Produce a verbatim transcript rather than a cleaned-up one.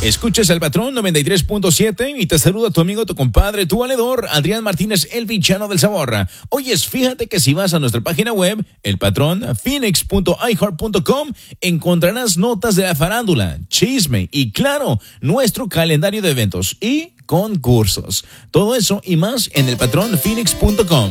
Escuchas al Patrón noventa y tres punto siete y te saluda tu amigo, tu compadre, tu valedor, Adrián Martínez, el villano del sabor. Oyes, fíjate que si vas a nuestra página web, el patrón phoenix punto i heart punto com, encontrarás notas de la farándula, chisme y, claro, nuestro calendario de eventos y concursos. Todo eso y más en el patrón phoenix punto com.